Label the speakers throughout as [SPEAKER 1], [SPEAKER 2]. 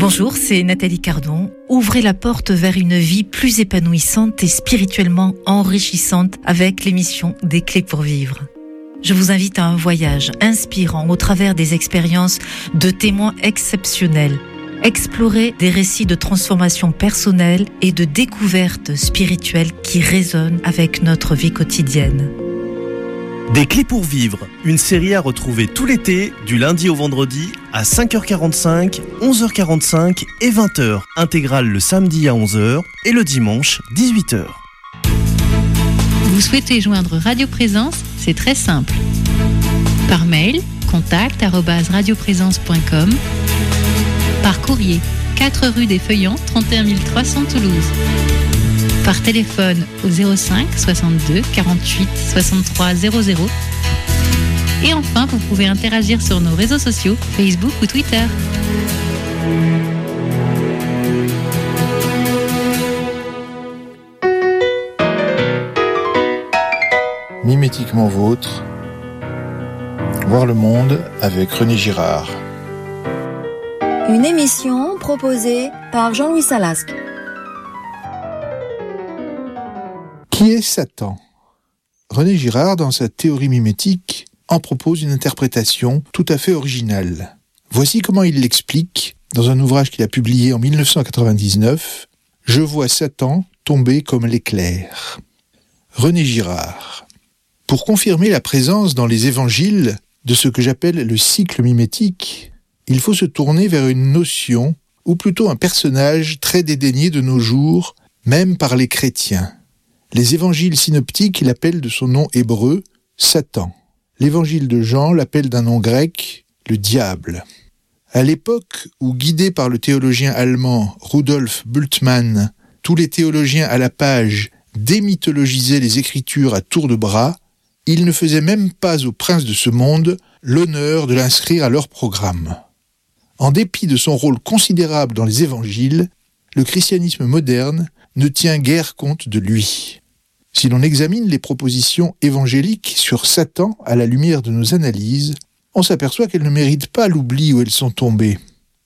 [SPEAKER 1] Bonjour, c'est Nathalie Cardon. Ouvrez la porte vers une vie plus épanouissante et spirituellement enrichissante avec l'émission Des Clés pour Vivre. Je vous invite à un voyage inspirant au travers des expériences de témoins exceptionnels. Explorer des récits de transformation personnelle et de découverte spirituelle qui résonnent avec notre vie quotidienne.
[SPEAKER 2] Des Clés pour Vivre, une série à retrouver tout l'été, du lundi au vendredi, à 5h45, 11h45 et 20h. Intégrale le samedi à 11h et le dimanche 18h.
[SPEAKER 3] Vous souhaitez joindre Radio Présence ? C'est très simple. Par mail, contact@radioprésence.com. Par courrier, 4 rue des Feuillants, 31 300 Toulouse. Par téléphone au 05 62 48 63 00. Et enfin, vous pouvez interagir sur nos réseaux sociaux, Facebook ou Twitter.
[SPEAKER 4] Mimétiquement vôtre, voir le monde avec René Girard.
[SPEAKER 5] Une émission proposée par Jean-Louis Salasque.
[SPEAKER 4] Qui est Satan ? René Girard, dans sa théorie mimétique, en propose une interprétation tout à fait originale. Voici comment il l'explique dans un ouvrage qu'il a publié en 1999, « Je vois Satan tomber comme l'éclair ». René Girard. Pour confirmer la présence dans les évangiles de ce que j'appelle le cycle mimétique, il faut se tourner vers une notion, ou plutôt un personnage très dédaigné de nos jours, même par les chrétiens. Les évangiles synoptiques l'appellent de son nom hébreu, Satan. L'évangile de Jean l'appelle d'un nom grec, le diable. À l'époque où, guidés par le théologien allemand Rudolf Bultmann, tous les théologiens à la page démythologisaient les Écritures à tour de bras, ils ne faisaient même pas aux princes de ce monde l'honneur de l'inscrire à leur programme. En dépit de son rôle considérable dans les évangiles, le christianisme moderne ne tient guère compte de lui. Si l'on examine les propositions évangéliques sur Satan à la lumière de nos analyses, on s'aperçoit qu'elles ne méritent pas l'oubli où elles sont tombées.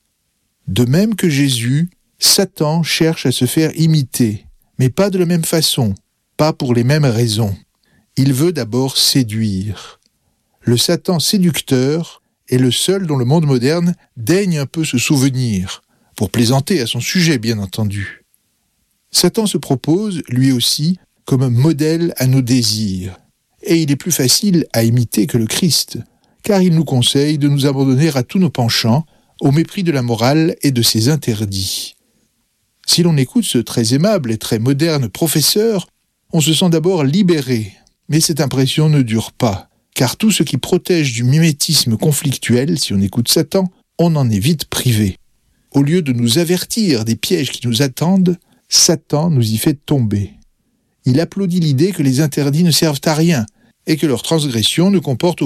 [SPEAKER 4] De même que Jésus, Satan cherche à se faire imiter, mais pas de la même façon, pas pour les mêmes raisons. Il veut d'abord séduire. Le Satan séducteur est le seul dont le monde moderne daigne un peu se souvenir, pour plaisanter à son sujet bien entendu. Satan se propose, lui aussi, comme un modèle à nos désirs, et il est plus facile à imiter que le Christ, car il nous conseille de nous abandonner à tous nos penchants, au mépris de la morale et de ses interdits. Si l'on écoute ce très aimable et très moderne professeur, on se sent d'abord libéré, mais cette impression ne dure pas, car tout ce qui protège du mimétisme conflictuel, si on écoute Satan, on en est vite privé. Au lieu de nous avertir des pièges qui nous attendent, Satan nous y fait tomber. Il applaudit l'idée que les interdits ne servent à rien et que leur transgression ne comporte